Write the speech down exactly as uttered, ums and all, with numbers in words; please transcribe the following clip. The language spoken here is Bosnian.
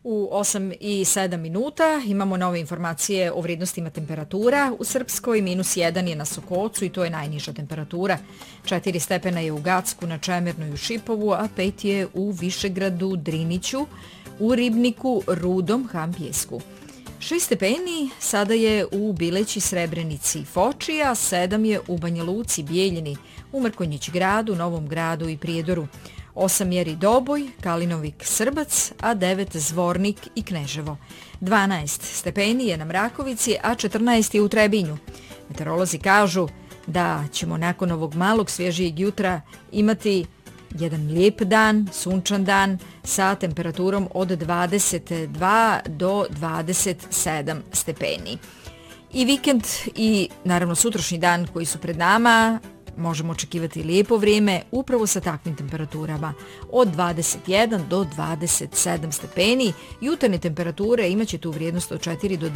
U osam i sedam minuta imamo nove informacije o vrijednostima temperatura. U Srpskoj minus jedan je na Sokocu i to je najniža temperatura. četiri stepena je u Gacku, na Čemernu i u Šipovu, a pet je u Višegradu, Driniću, u Ribniku, Rudom, Hampjesku. šest stepeni sada je u Bileći, Srebrenici i Foči, a sedam je u Banja Luci, Bijeljini, u Mrkonjić gradu, Novom gradu i Prijedoru. osam mjeri Doboj, Kalinovik, Srbac, a devet Zvornik i Kneževo. dvanaest stepeni je na Mrakovici, a četrnaest je u Trebinju. Meteorolozi kažu da ćemo nakon ovog malog svježijeg jutra imati jedan lijep dan, sunčan dan sa temperaturom od dvadeset dva do dvadeset sedam stepeni. I vikend i naravno sutrašnji dan koji su pred nama možemo očekivati lijepo vrijeme upravo sa takvim temperaturama od dvadeset jedan do dvadeset sedam stepeni. Jutarnje temperature imaće tu vrijednost od četiri do